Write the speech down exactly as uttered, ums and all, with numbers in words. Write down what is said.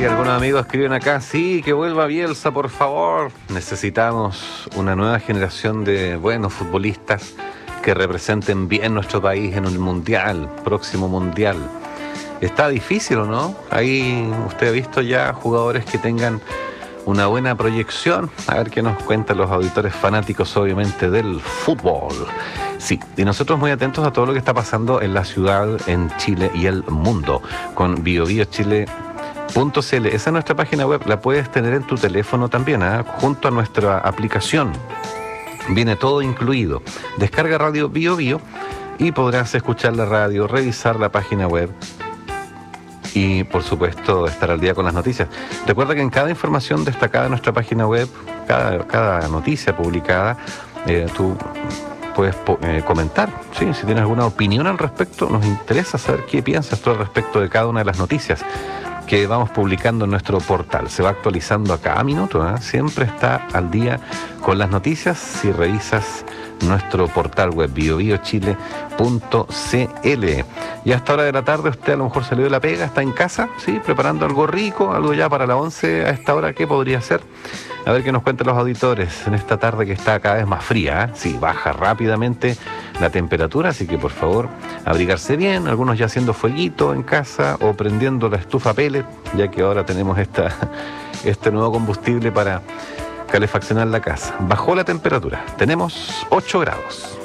Sí, algunos amigos escriben acá, sí, que vuelva Bielsa, por favor. Necesitamos una nueva generación de buenos futbolistas que representen bien nuestro país en un mundial, próximo mundial. Está difícil, ¿o no? Ahí usted ha visto ya jugadores que tengan una buena proyección. A ver qué nos cuentan los auditores fanáticos, obviamente, del fútbol. Sí, y nosotros muy atentos a todo lo que está pasando en la ciudad, en Chile y el mundo, con bio bio chile punto c l. Esa es nuestra página web, la puedes tener en tu teléfono también, ¿eh? Junto a nuestra aplicación. Viene todo incluido. Descarga Radio Bio Bio y podrás escuchar la radio, revisar la página web y, por supuesto, estar al día con las noticias. Recuerda que en cada información destacada en nuestra página web, cada, cada noticia publicada, eh, tú puedes eh, comentar, ¿sí? Si tienes alguna opinión al respecto, nos interesa saber qué piensas tú al respecto de cada una de las noticias que vamos publicando en nuestro portal. Se va actualizando a cada minuto, ¿eh? Siempre está al día con las noticias si revisas nuestro portal web bio bio chile punto c l. Y a esta hora de la tarde usted a lo mejor salió de la pega, está en casa, ¿sí? Preparando algo rico, algo ya para las once a esta hora. ¿Qué podría ser? A ver qué nos cuentan los auditores en esta tarde que está cada vez más fría, ¿eh? Sí, baja rápidamente la temperatura, así que por favor, abrigarse bien, algunos ya haciendo fueguito en casa o prendiendo la estufa pellet, ya que ahora tenemos esta, este nuevo combustible para calefaccionar la casa. Bajó la temperatura, tenemos ocho grados.